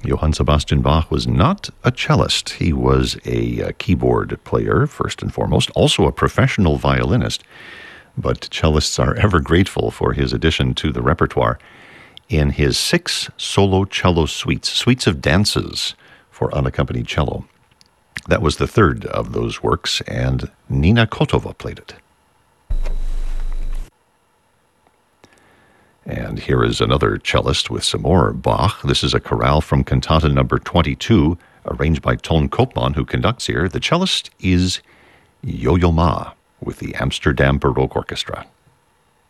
Johann Sebastian Bach was not a cellist. He was a keyboard player, first and foremost, also a professional violinist. But cellists are ever grateful for his addition to the repertoire in his 6 solo cello suites of dances for unaccompanied cello. That was the third of those works, and Nina Kotova played it. And here is another cellist with some more Bach. This is a chorale from Cantata number 22, arranged by Ton Koopman, who conducts here. The cellist is Yo-Yo Ma with the Amsterdam Baroque Orchestra.